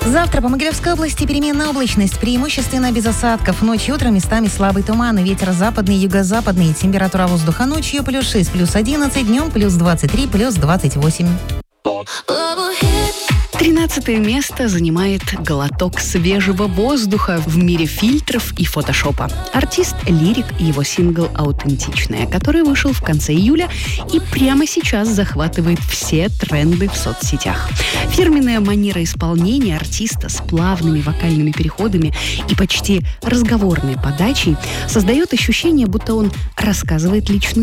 Завтра по Могилевской области переменная облачность, преимущественно без осадков. Ночью и утром местами слабый туман, ветер западный, юго-западный. Температура воздуха ночью +6, +11, днем +23, +28. 13 место занимает глоток свежего воздуха в мире фильтров и фотошопа. Артист Лирик и его сингл «Аутентичная», который вышел в конце июля и прямо сейчас захватывает все тренды в соцсетях. Фирменная манера исполнения артиста с плавными вокальными переходами и почти разговорной подачей создает ощущение, будто он рассказывает личную